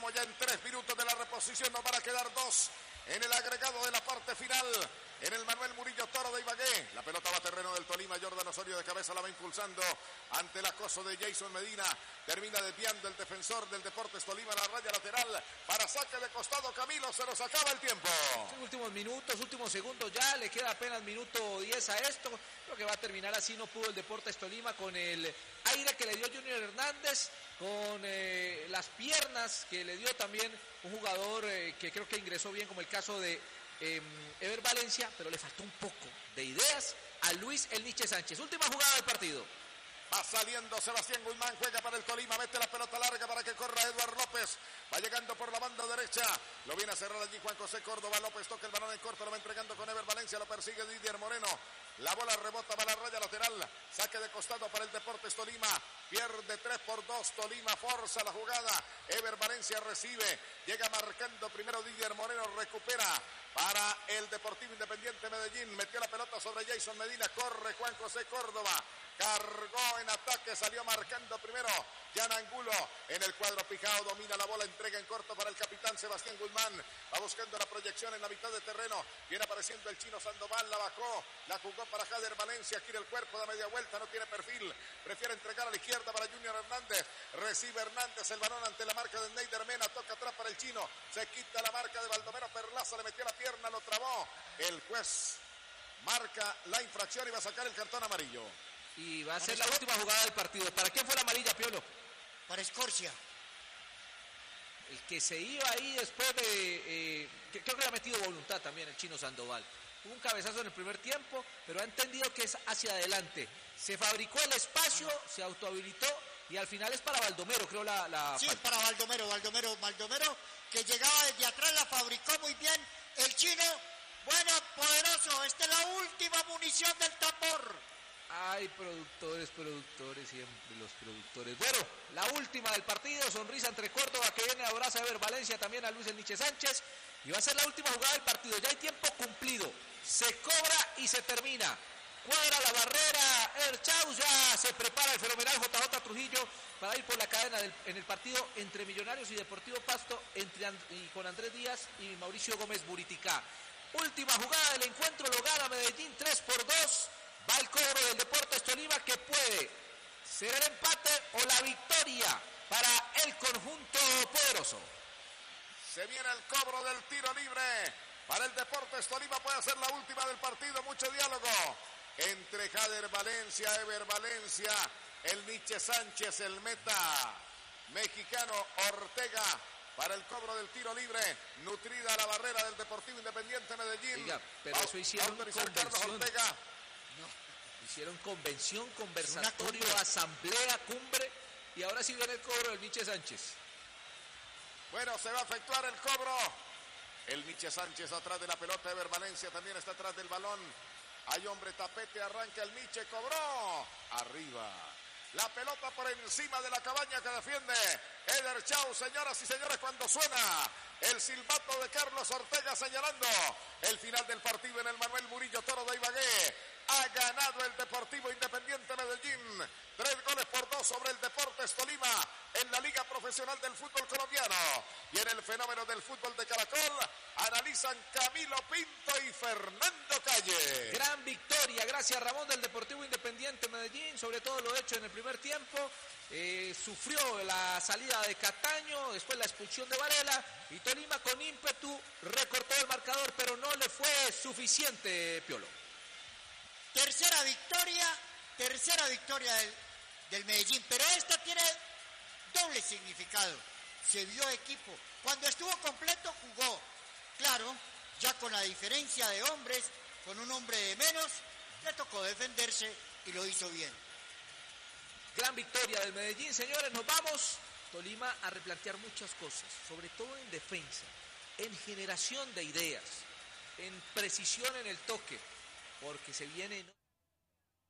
Estamos ya en 3 minutos de la reposición, nos van a quedar 2 en el agregado de la parte final. En el Manuel Murillo Toro de Ibagué, la pelota va a terreno del Tolima. Jordan Osorio de cabeza la va impulsando ante el acoso de Jason Medina. Termina desviando el defensor del Deportes Tolima, la raya lateral para saque de costado. Camilo, se nos acaba el tiempo. Sí, últimos minutos, últimos segundos ya, le queda apenas minuto 10 a esto. Creo que va a terminar así, no pudo el Deportes Tolima con el aire que le dio Junior Hernández, con las piernas que le dio también un jugador que creo que ingresó bien, como el caso de Ever Valencia, pero le faltó un poco de ideas a Luis El Niche Sánchez. Última jugada del partido. Va saliendo Sebastián Guzmán, juega para el Tolima, mete la pelota larga para que corra Eduard López. Va llegando por la banda derecha, lo viene a cerrar allí Juan José Córdoba. López toca el balón en corto, lo va entregando con Ever Valencia, lo persigue Didier Moreno. La bola rebota, va a la raya lateral, saque de costado para el Deportes Tolima. Pierde 3-2, Tolima forza la jugada. Ever Valencia recibe, llega marcando primero Didier Moreno, recupera para el Deportivo Independiente Medellín. Metió la pelota sobre Jason Medina, corre Juan José Córdoba. Cargó en ataque, salió marcando primero Jan Angulo en el cuadro pijao, domina la bola, entrega en corto para el capitán Sebastián Guzmán, va buscando la proyección en la mitad de terreno, viene apareciendo el chino Sandoval, la bajó, la jugó para Jader Valencia, gira el cuerpo, da media vuelta, no tiene perfil, prefiere entregar a la izquierda para Junior Hernández, recibe Hernández el balón ante la marca de Neider Mena, toca atrás para el chino, se quita la marca de Baldomero Perlaza, le metió la pierna, lo trabó, el juez marca la infracción y va a sacar el cartón amarillo. Y va a ser la última jugada del partido. ¿Para quién fue la amarilla, Piolo? Para Escorcia. El que se iba ahí después de... creo que le ha metido voluntad también el chino Sandoval. Hubo un cabezazo en el primer tiempo, pero ha entendido que es hacia adelante. Se fabricó el espacio, se autohabilitó y al final es para Baldomero, creo Sí, para Baldomero, que llegaba desde atrás, la fabricó muy bien. El chino, bueno, poderoso. Esta es la última munición del tambor. Ay, productores, siempre los productores. Bueno, la última del partido, sonrisa entre Córdoba que viene, abraza a Ever Valencia, también a Luis El Niche Sánchez. Y va a ser la última jugada del partido, ya hay tiempo cumplido. Se cobra y se termina. Cuadra la barrera, Erchaus, ya se prepara el fenomenal JJ Trujillo para ir por la cadena en el partido entre Millonarios y Deportivo Pasto, con Andrés Díaz y Mauricio Gómez Buriticá. Última jugada del encuentro, lo gana Medellín 3-2. Va el cobro del Deportes Tolima, que puede ser el empate o la victoria para el conjunto poderoso. Se viene el cobro del tiro libre para el Deportes Tolima, puede ser la última del partido. Mucho diálogo entre Jader Valencia, Ever Valencia, el Niche Sánchez, el meta mexicano Ortega para el cobro del tiro libre. Nutrida la barrera del Deportivo Independiente Medellín. Oiga, pero eso hicieron convención. Hicieron convención, conversatorio, asamblea, cumbre, y ahora sí viene el cobro del Niche Sánchez. Bueno, se va a efectuar el cobro. El Niche Sánchez atrás de la pelota, Ever Valencia también está atrás del balón. Hay hombre tapete, arranca el Niche, cobró. Arriba. La pelota por encima de la cabaña que defiende Eder Chau, señoras y señores, cuando suena el silbato de Carlos Ortega señalando el final del partido en el Manuel Murillo Toro de Ibagué. Ha ganado el Deportivo Independiente Medellín 3-2 sobre el Deportes Tolima en la Liga Profesional del Fútbol Colombiano. Y en el fenómeno del fútbol de Caracol analizan Camilo Pinto y Fernando Calle. Gran victoria, gracias Ramón, del Deportivo Independiente Medellín, sobre todo lo hecho en el primer tiempo. Sufrió la salida de Cataño, después la expulsión de Varela, y Tolima con ímpetu recortó el marcador, pero no le fue suficiente, Piolo. Tercera victoria del Medellín, pero esta tiene doble significado. Se vio equipo. Cuando estuvo completo jugó. Claro, ya con la diferencia de hombres, con un hombre de menos, le tocó defenderse y lo hizo bien. Gran victoria del Medellín, señores, nos vamos. Tolima a replantear muchas cosas, sobre todo en defensa, en generación de ideas, en precisión en el toque, porque se viene...